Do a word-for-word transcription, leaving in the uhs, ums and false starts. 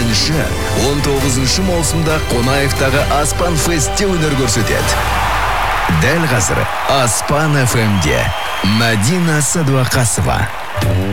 әнші он тоғызыншы маусымда Қонаевтағы Аспан Фестте өнер көрсетеді. Дәл қазір Аспан эф эмде Мәдина Садуақасова.